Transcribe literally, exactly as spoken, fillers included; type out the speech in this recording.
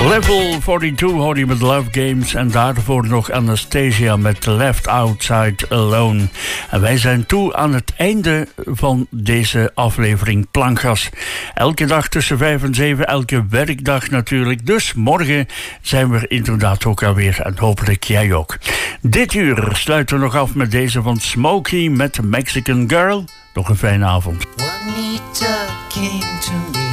Level forty-two hoor je met Love Games en daarvoor nog Anastasia met Left Outside Alone. En wij zijn toe aan het einde van deze aflevering Plankgas. Elke dag tussen vijf en zeven, elke werkdag natuurlijk. Dus morgen zijn we er inderdaad ook alweer en hopelijk jij ook. Dit uur sluiten we nog af met deze van Smokey met Mexican Girl. Nog een fijne avond. Juanita came to me